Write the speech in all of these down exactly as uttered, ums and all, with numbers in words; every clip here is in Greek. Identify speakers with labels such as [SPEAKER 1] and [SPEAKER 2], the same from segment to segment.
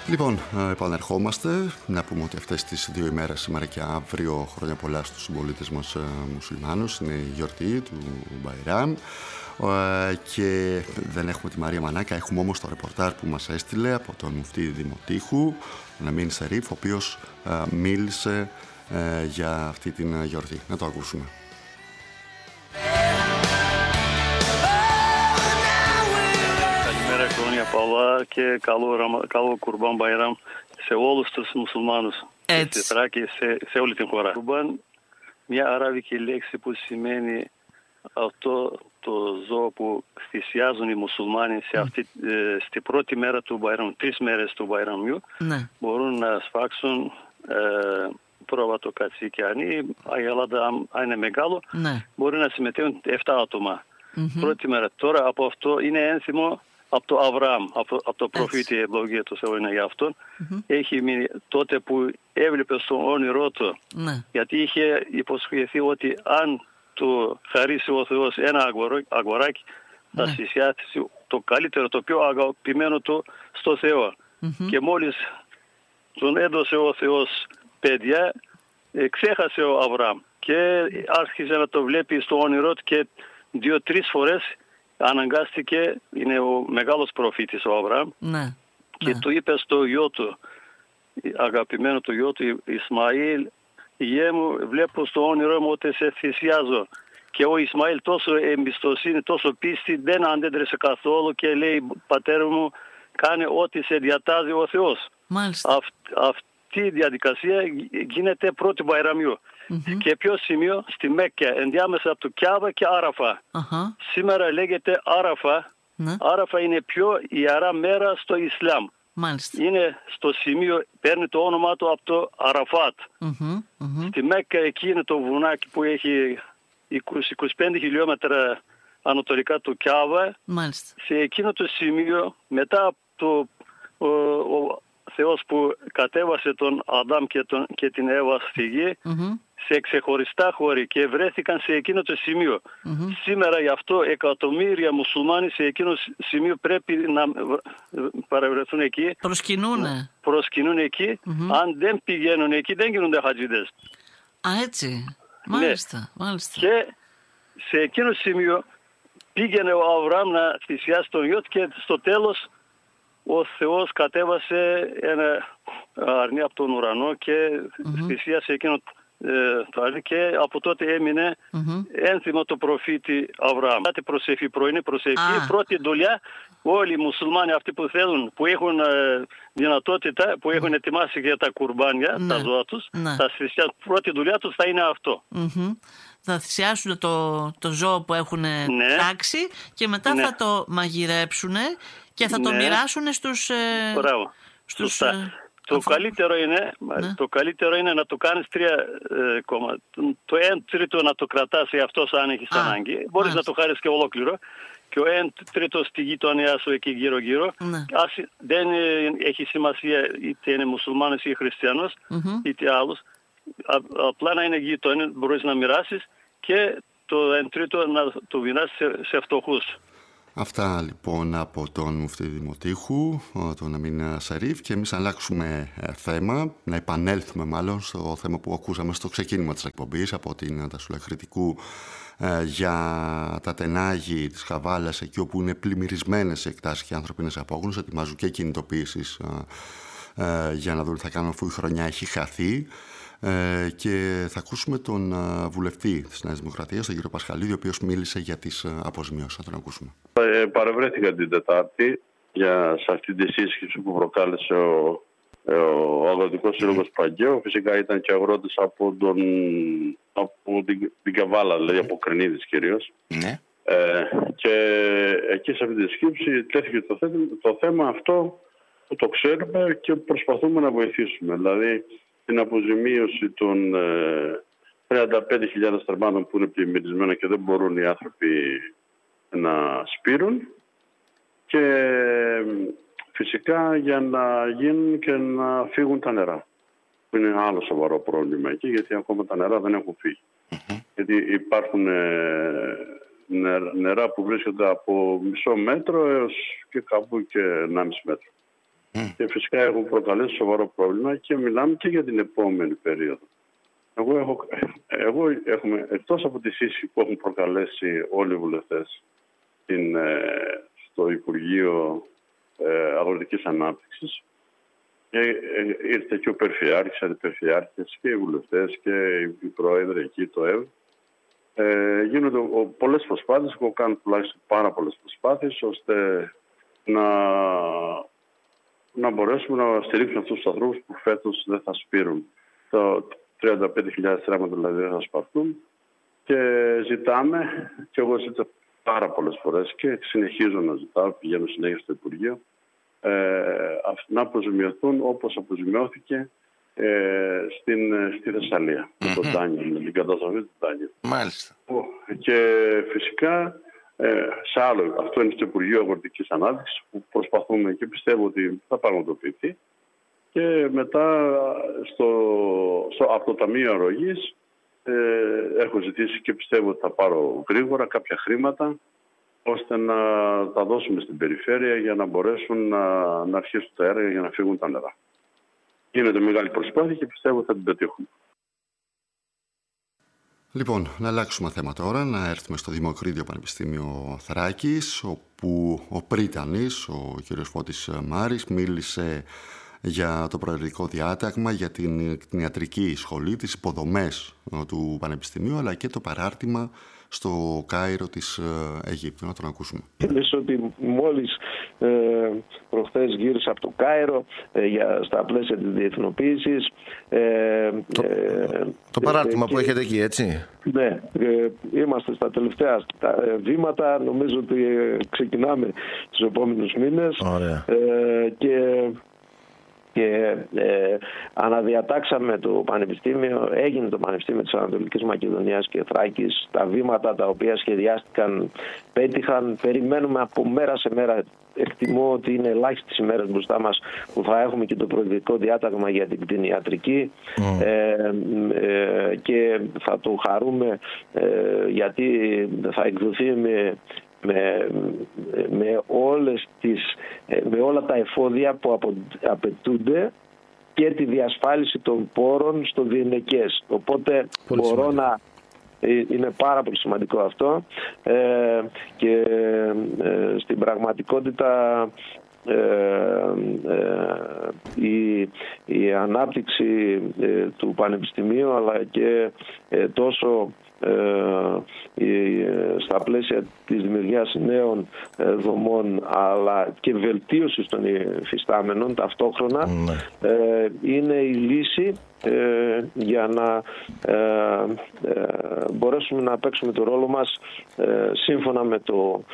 [SPEAKER 1] Λοιπόν, επανερχόμαστε. Να πούμε ότι αυτές τις δύο ημέρες, σήμερα και αύριο, χρόνια πολλά στους συμπολίτες μας μουσουλμάνους. Είναι η γιορτή του Μπαϊράμ. Και δεν έχουμε τη Μαρία Μανάκα, έχουμε όμως το ρεπορτάζ που μας έστειλε από τον μουφτή Δημοτήχου, τον Αμίν Σερίφ, ο οποίος μίλησε για αυτή την γιορτή. Να το ακούσουμε.
[SPEAKER 2] Καλημέρα, χρόνια πολλά και καλό, καλό Κουρμπάν Μπαϊράμ σε όλους τους μουσουλμάνους στη Θράκη, σε, σε όλη την χώρα. Κουρμπάν, μια αραβική λέξη που σημαίνει αυτό το ζώο που θυσιάζουν οι μουσουλμάνοι σε αυτή, ε, στη πρώτη μέρα του Μπαϊράμ, τρεις μέρες του Μπαϊραμιού, ναι. Μπορούν να σφάξουν ε, πρόβατο κατσίκι. Αν η Ελλάδα αν είναι μεγάλο, ναι. Μπορεί να συμμετέχουν εφτά άτομα. Mm-hmm. Πρώτη μέρα. Τώρα από αυτό είναι ένθυμο από το Αβραάμ, από, από το προφήτη, ευλογία του Θεού είναι για αυτόν. Mm-hmm. Έχει μείνει τότε που έβλεπε στο όνειρό του, ναι. Γιατί είχε υποσχεθεί ότι αν του χαρίσει ο Θεός ένα αγοράκι, θα ναι. Θυσιάσει το καλύτερο, το πιο αγαπημένο του στο Θεό. Mm-hmm. Και μόλις τον έδωσε ο Θεός παιδιά, ε, ξέχασε ο Αβραάμ και άρχισε να το βλέπει στο όνειρό του και δύο-τρεις φορές αναγκάστηκε, είναι ο μεγάλος προφήτης ο Αβραάμ, ναι. Και ναι. Του είπε στο γιο του, αγαπημένο του γιο του Ισμαήλ, γέ μου, βλέπω στο όνειρό μου ότι σε θυσιάζω. Και ο Ισμαήλ τόσο εμπιστοσύνη, τόσο πίστη δεν αντέδρασε καθόλου και λέει, πατέρα μου, κάνε ό,τι σε διατάζει ο Θεός. Αυ, αυτή η διαδικασία γίνεται πρώτη Μπαϊραμιού. Mm-hmm. Και ποιο σημείο? Στη Μέκκα, ενδιάμεσα από το Κιάβα και Άραφα. Uh-huh. Σήμερα λέγεται Άραφα. Mm-hmm. Άραφα είναι πιο ιερά μέρα στο Ισλάμ. Μάλιστα. Είναι στο σημείο, παίρνει το όνομά του από το Αραφάτ. Mm-hmm. Mm-hmm. Στη Μέκκα εκεί είναι το βουνάκι που έχει είκοσι με είκοσι πέντε χιλιόμετρα ανατολικά του Κιάβα. Μάλιστα. Σε εκείνο το σημείο, μετά από το ο, ο Θεός που κατέβασε τον Αδάμ και, τον, και την Εύα στη γη, mm-hmm. σε ξεχωριστά χώροι και βρέθηκαν σε εκείνο το σημείο. Mm-hmm. Σήμερα γι' αυτό εκατομμύρια μουσουλμάνοι σε εκείνο το σημείο πρέπει να παρευρεθούν εκεί.
[SPEAKER 3] Προσκυνούνε.
[SPEAKER 2] Προσκυνούν εκεί. Mm-hmm. Αν δεν πηγαίνουν εκεί δεν γίνονται χατζίδες.
[SPEAKER 3] Α, έτσι. Μάλιστα, ναι. Μάλιστα.
[SPEAKER 2] Και σε εκείνο το σημείο πήγαινε ο Αβραάμ να θυσιάσει τον γιο και στο τέλος ο Θεός κατέβασε ένα αρνί από τον ουρανό και mm-hmm. θυσίασε εκείνο ε, το αρνί και από τότε έμεινε mm-hmm. ένθυμο το προφήτη Αβραάμ. Κάτι προσευχή, πρωινή προσευχή, ah. πρώτη δουλειά, όλοι οι μουσουλμάνοι αυτοί που θέλουν, που έχουν ε, δυνατότητα, που έχουν ετοιμάσει για τα κουρμπάνια, mm-hmm. τα ζώα τους, mm-hmm. τα θυσιάσουν, πρώτη δουλειά τους θα είναι αυτό.
[SPEAKER 3] Mm-hmm. Θα θυσιάσουν το, το ζώο που έχουν ναι. τάξει και μετά ναι. θα το μαγειρέψουν και θα το ναι. μοιράσουν στους... Ε, στους ε,
[SPEAKER 2] το, καλύτερο είναι, ναι. το καλύτερο είναι να το κάνεις τρία ε, κόμμα. Το ένα τρίτο να το κρατάς σε αυτός αν έχεις ανάγκη. Μπορείς μάλιστα. Να το χάρεις και ολόκληρο. Και ο ένα τρίτο στη γειτονιά σου εκεί γύρω-γύρω. Ναι. Ας, δεν ε, έχει σημασία είτε είναι μουσουλμάνος ή χριστιανός mm-hmm. είτε άλλος. Α, απλά να είναι γειτονιά, μπορείς να μοιράσεις και το ένα τρίτο να το μοιράσεις σε, σε φτωχούς.
[SPEAKER 1] Αυτά λοιπόν από τον μουφτή Δημοτήχου, τον Αμίν Σερίφ, και εμείς αλλάξουμε θέμα, να επανέλθουμε μάλλον στο θέμα που ακούσαμε στο ξεκίνημα της εκπομπής από την Τασούλα Κρητικού ε, για τα τενάγη της Χαβάλας, εκεί όπου είναι πλημμυρισμένες σε εκτάσεις και ανθρωπίνες απόγνωσες, ετοιμάζουν και κινητοποίησεις ε, ε, για να δουν τι θα κάνουν αφού η χρονιά έχει χαθεί. Ε, και θα ακούσουμε τον uh, βουλευτή της Νέας Δημοκρατίας, τον κύριο Πασχαλίδη, ο οποίος μίλησε για τις uh, αποζημιώσεις. Θα τον ακούσουμε.
[SPEAKER 4] Ε, παρευρέθηκα την Τετάρτη για, σε αυτή τη σύσκεψη που προκάλεσε ο, ο Αγροτικός Σύλλογος Παγκαίο. Φυσικά ήταν και αγρότες από, τον, από την, την Καβάλα, δηλαδή από Κρινίδης κυρίως. Ναι. Ε, και εκεί σε αυτή τη σύσκεψη τέθηκε το θέμα, το θέμα αυτό που το ξέρουμε και προσπαθούμε να βοηθήσουμε. Δηλαδή την αποζημίωση των ε, τριάντα πέντε χιλιάδες θερμάτων που είναι πλημμυρισμένα και δεν μπορούν οι άνθρωποι να σπείρουν, και φυσικά για να γίνουν και να φύγουν τα νερά, που είναι ένα άλλο σοβαρό πρόβλημα εκεί, γιατί ακόμα τα νερά δεν έχουν φύγει. Mm-hmm. Γιατί υπάρχουν ε, νερά που βρίσκονται από μισό μέτρο έως και κάπου και ενάμιση μέτρο. Mm. Και φυσικά έχουν προκαλέσει σοβαρό πρόβλημα και μιλάμε και για την επόμενη περίοδο. Εγώ, έχω, εγώ έχουμε, εκτός από τη σύσχυση που έχουν προκαλέσει όλοι οι βουλευτές στην, στο Υπουργείο ε, Αγροτικής Ανάπτυξης, και, ε, ήρθε και ο Περιφερειάρχης, αντιπεριφερειάρχες και οι βουλευτές και οι πρόεδροι εκεί, το ΕΒ. Ε, γίνονται πολλές προσπάθειες, έχω κάνει τουλάχιστον πάρα πολλές προσπάθειες, ώστε να, να μπορέσουμε να στηρίξουμε αυτούς τους ανθρώπους που φέτος δεν θα σπείρουν. Το τριάντα πέντε χιλιάδες στρέμματα δηλαδή δεν θα σπαρθούν, και ζητάμε, και εγώ ζήτησα πάρα πολλές φορές και συνεχίζω να ζητάω, πηγαίνω συνέχεια στο Υπουργείο, ε, να αποζημιωθούν όπως αποζημιώθηκε ε, στην, στη Θεσσαλία, mm-hmm. με τον Τάνιο, με την καταστροφή του Τάνιο.
[SPEAKER 5] Μάλιστα.
[SPEAKER 4] Και φυσικά ε, σε άλλο, αυτό είναι στο Υπουργείο Αγροτικής Ανάπτυξης, που προσπαθούμε και πιστεύω ότι θα πραγματοποιηθεί. Και μετά στο, στο, από το Ταμείο Αρρωγής ε, έχω ζητήσει και πιστεύω ότι θα πάρω γρήγορα κάποια χρήματα, ώστε να τα δώσουμε στην περιφέρεια για να μπορέσουν να, να αρχίσουν τα έργα για να φύγουν τα νερά. Γίνεται μεγάλη προσπάθεια και πιστεύω ότι θα την πετύχουμε.
[SPEAKER 1] Λοιπόν, να αλλάξουμε θέμα τώρα, να έρθουμε στο Δημοκρίτιο Πανεπιστήμιο Θράκης, όπου ο πρίτανης, ο κ. Φώτης Μάρης, μίλησε για το προαιρετικό διάταγμα, για την κτηνιατρική σχολή, τις υποδομές του Πανεπιστημίου, αλλά και το παράρτημα στο Κάιρο της Αιγύπτου. Να τον ακούσουμε.
[SPEAKER 6] Λες ότι μόλις ε, προχθές γύρισα από το Κάιρο ε, για, στα πλαίσια της διεθνοποίησης. Ε,
[SPEAKER 5] το, ε, το παράρτημα ε, που και, έχετε εκεί, έτσι.
[SPEAKER 6] Ναι, ε, είμαστε στα τελευταία τα, βήματα. Νομίζω ότι ε, ξεκινάμε τους επόμενους μήνες.
[SPEAKER 5] Ωραία.
[SPEAKER 6] Ε, και... και ε, αναδιατάξαμε το Πανεπιστήμιο, έγινε το Πανεπιστήμιο της Ανατολικής Μακεδονίας και Θράκης. Τα βήματα τα οποία σχεδιάστηκαν πέτυχαν. Περιμένουμε από μέρα σε μέρα. Εκτιμώ ότι είναι ελάχιστες ημέρες μπροστά μας που θα έχουμε και το προεδρικό διάταγμα για την κτηνιατρική mm. ε, ε, και θα το χαρούμε ε, γιατί θα εκδοθεί με Με, με, όλες τις, με όλα τα εφόδια που απαιτούνται και τη διασφάλιση των πόρων στο διενεκές. Οπότε πολύ μπορώ σημαντικό. να... Είναι πάρα πολύ σημαντικό αυτό ε, και ε, στην πραγματικότητα ε, ε, η, η ανάπτυξη ε, του Πανεπιστημίου αλλά και ε, τόσο στα πλαίσια της δημιουργίας νέων δομών αλλά και βελτίωσης των υφιστάμενων ταυτόχρονα mm. είναι η λύση για να μπορέσουμε να παίξουμε το ρόλο μας σύμφωνα με το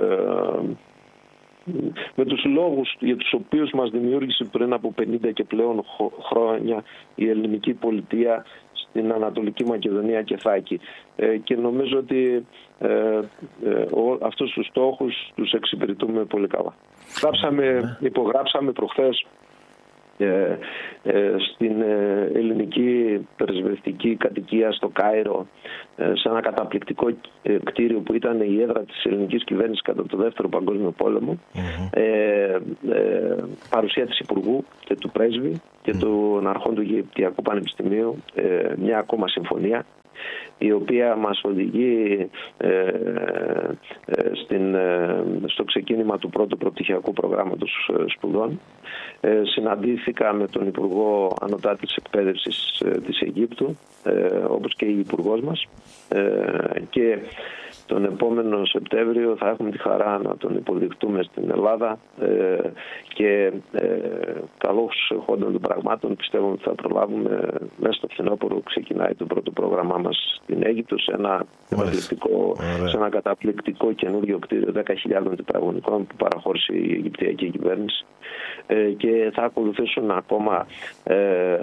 [SPEAKER 6] με τους λόγους για τους οποίους μας δημιούργησε πριν από πενήντα και πλέον χρόνια η ελληνική πολιτεία στην Ανατολική Μακεδονία και Θράκη. Ε, και νομίζω ότι ε, ε, ο, αυτούς τους στόχους τους εξυπηρετούμε πολύ καλά. Γράψαμε, υπογράψαμε προχθές ε, ε, στην ε, ελληνική πρεσβευτική κατοικία στο Κάιρο ε, σε ένα καταπληκτικό ε, κτίριο που ήταν η έδρα της ελληνικής κυβέρνησης κατά το Δεύτερο Παγκόσμιο Πόλεμο. Mm-hmm. ε, ε, παρουσία της Υπουργού και του Πρέσβη και mm. των αρχών του Αιγυπτιακού Πανεπιστημίου, ε, μια ακόμα συμφωνία η οποία μας οδηγεί ε, ε, στην, ε, στο ξεκίνημα του πρώτου προπτυχιακού προγράμματος ε, σπουδών. Ε, συναντήθηκα με τον Υπουργό Ανωτάτης Εκπαίδευσης ε, της Αιγύπτου, ε, όπως και η Υπουργός μας, ε, και τον επόμενο Σεπτέμβριο θα έχουμε τη χαρά να τον υποδεχτούμε στην Ελλάδα ε, και ε, καλώς εχόντων των πραγμάτων πιστεύω ότι θα προλάβουμε μέσα στο φθινόπωρο ξεκινάει το πρώτο πρόγραμμά μας στην Αίγυπτο σε ένα, σε ένα καταπληκτικό καινούργιο κτίριο δέκα χιλιάδων τετραγωνικών που παραχώρησε η Αιγυπτιακή κυβέρνηση ε, και θα ακολουθήσουν ακόμα ε, ε,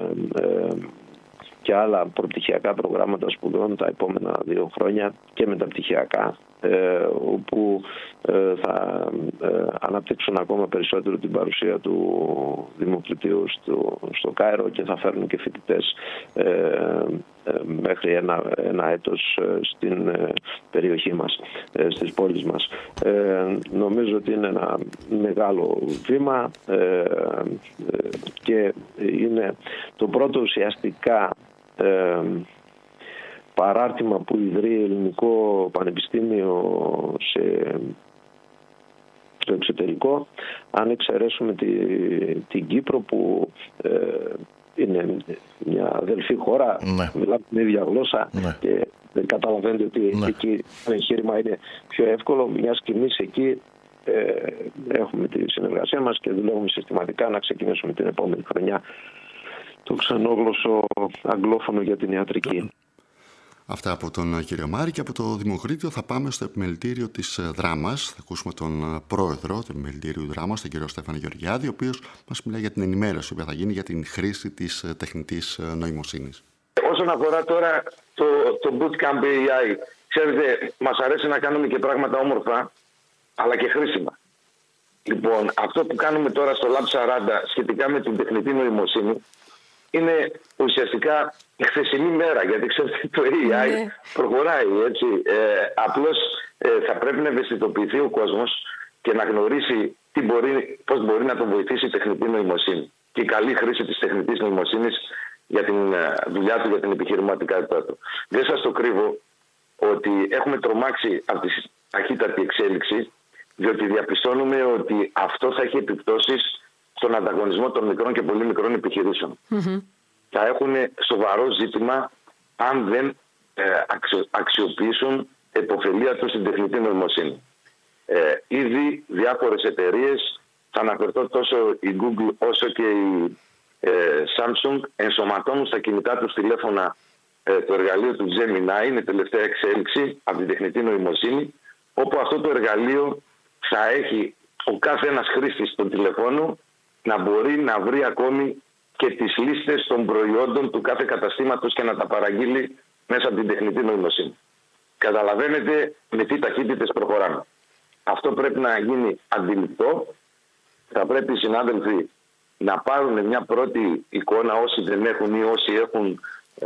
[SPEAKER 6] και άλλα προπτυχιακά προγράμματα σπουδών τα επόμενα δύο χρόνια και μεταπτυχιακά όπου θα αναπτύξουν ακόμα περισσότερο την παρουσία του Δημοκρατίου στο, στο Κάιρο και θα φέρνουν και φοιτητές μέχρι ένα, ένα έτος στην περιοχή μας, στις πόλεις μας. Νομίζω ότι είναι ένα μεγάλο βήμα και είναι το πρώτο ουσιαστικά παράρτημα που ιδρύει ελληνικό πανεπιστήμιο σε, στο εξωτερικό, αν εξαιρέσουμε τη, την Κύπρο που ε, είναι μια αδελφή χώρα, ναι. Μιλάμε την ίδια γλώσσα, ναι. Και καταλαβαίνετε ότι ναι. Εκεί το εγχείρημα είναι πιο εύκολο, μιας και εμείς εκεί ε, έχουμε τη συνεργασία μας και δουλεύουμε συστηματικά να ξεκινήσουμε την επόμενη χρονιά το ξενόγλωσσο αγγλόφωνο για την ιατρική.
[SPEAKER 1] Αυτά από τον κύριο Μάρη, και από το Δημοκρίτιο θα πάμε στο επιμελητήριο της Δράμας. Θα ακούσουμε τον πρόεδρο του επιμελητήριου Δράμας, τον κύριο Στέφανο Γεωργιάδη, ο οποίος μας μιλάει για την ενημέρωση που θα γίνει για την χρήση της τεχνητής νοημοσύνης.
[SPEAKER 7] Όσον αφορά τώρα το, το Bootcamp έι άι, ξέρετε, μας αρέσει να κάνουμε και πράγματα όμορφα, αλλά και χρήσιμα. Λοιπόν, αυτό που κάνουμε τώρα στο Lab σαράντα σχετικά με την τεχνητή νοημοσύνη είναι ουσιαστικά η χθεσινή μέρα, γιατί ξέρετε το έι άι ναι. προχωράει έτσι. Ε, απλώς ε, θα πρέπει να ευαισθητοποιηθεί ο κόσμος και να γνωρίσει τι μπορεί, πώς μπορεί να τον βοηθήσει η τεχνητή νοημοσύνη και η καλή χρήση της τεχνητής νοημοσύνης για την δουλειά του, για την επιχειρηματικότητά του. Δεν σας το κρύβω ότι έχουμε τρομάξει από τη ταχύτατη εξέλιξη, διότι διαπιστώνουμε ότι αυτό θα έχει επιπτώσεις στον ανταγωνισμό των μικρών και πολύ μικρών επιχειρήσεων. Mm-hmm. Θα έχουν σοβαρό ζήτημα αν δεν ε, αξιο, αξιοποιήσουν επωφελία τους στην τεχνητή νοημοσύνη. Ε, ήδη διάφορες εταιρείες, θα αναφερθώ τόσο η Google όσο και η ε, Samsung, ενσωματώνουν στα κινητά τους τηλέφωνα ε, το εργαλείο του Gemini, είναι τελευταία εξέλιξη από την τεχνητή νοημοσύνη, όπου αυτό το εργαλείο θα έχει ο κάθε ένας χρήστης στο τηλεφώνο να μπορεί να βρει ακόμη και τις λίστες των προϊόντων του κάθε καταστήματος και να τα παραγγείλει μέσα από την τεχνητή νοημοσύνη. Καταλαβαίνετε με τι ταχύτητες προχωράμε. Αυτό πρέπει να γίνει αντιληπτό. Θα πρέπει οι συνάδελφοι να πάρουν μια πρώτη εικόνα, όσοι δεν έχουν ή όσοι έχουν ε,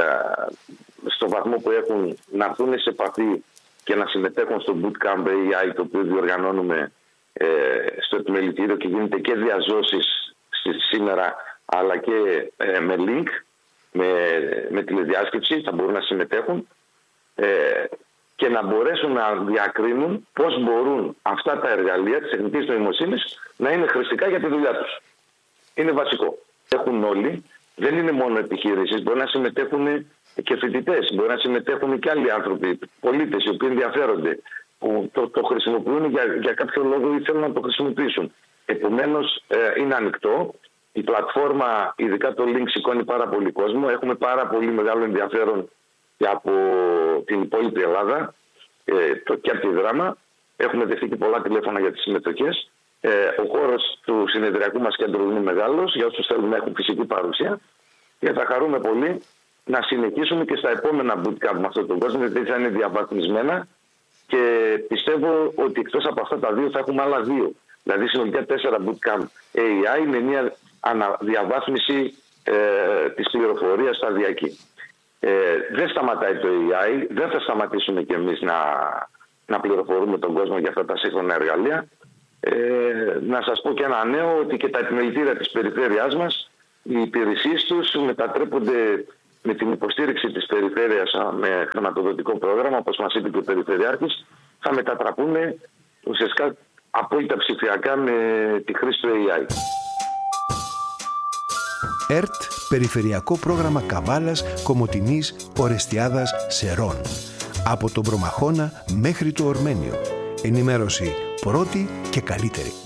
[SPEAKER 7] στο βαθμό που έχουν, να έρθουν σε επαφή και να συμμετέχουν στο Bootcamp έι άι, το οποίο διοργανώνουμε ε, στο επιμελητήριο και γίνεται και διαζώσεις σήμερα, αλλά και ε, με link, με, με τηλεδιάσκεψη, θα μπορούν να συμμετέχουν ε, και να μπορέσουν να διακρίνουν πώς μπορούν αυτά τα εργαλεία της τεχνητής νοημοσύνης να είναι χρηστικά για τη δουλειά τους. Είναι βασικό. Έχουν όλοι, δεν είναι μόνο επιχειρήσεις, μπορεί να συμμετέχουν και φοιτητές, μπορεί να συμμετέχουν και άλλοι άνθρωποι, πολίτες οι οποίοι ενδιαφέρονται, που το, το χρησιμοποιούν για, για κάποιο λόγο ή θέλουν να το χρησιμοποιήσουν. Επομένως ε, είναι ανοιχτό. Η πλατφόρμα, ειδικά το link, σηκώνει πάρα πολύ κόσμο. Έχουμε πάρα πολύ μεγάλο ενδιαφέρον και από την υπόλοιπη Ελλάδα ε, και από τη Δράμα. Έχουμε δεχτεί και πολλά τηλέφωνα για τις συμμετοχές. Ε, ο χώρος του συνεδριακού μας κέντρου είναι μεγάλος για όσους θέλουν να έχουν φυσική παρουσία και θα χαρούμε πολύ να συνεχίσουμε και στα επόμενα bootcamp με αυτόν τον κόσμο, γιατί θα είναι διαβαθμισμένα και πιστεύω ότι εκτός από αυτά τα δύο θα έχουμε άλλα δύο. Δηλαδή συνολικά τέσσερα bootcamp έι άι με μια αναδιαβάθμιση ε, της πληροφορίας σταδιακή. Ε, δεν σταματάει το έι άι, δεν θα σταματήσουμε κι εμείς να, να πληροφορούμε τον κόσμο για αυτά τα σύγχρονα εργαλεία. Ε, να σας πω και ένα νέο, ότι και τα επιμελητήρια της περιφέρειάς μας, οι υπηρεσίες τους μετατρέπονται με την υποστήριξη της περιφέρειας με χρηματοδοτικό πρόγραμμα, όπως μας είπε και ο Περιφερειάρχης, θα μετατραπούν ουσιαστικά απόλυτα ψηφιακά με τη χρήση του έι άι.
[SPEAKER 8] ΕΡΤ, Περιφερειακό Πρόγραμμα Καβάλας, Κομοτηνής, Ορεστιάδας, Σερών. Από τον Προμαχώνα μέχρι το Ορμένιο. Ενημέρωση πρώτη και καλύτερη.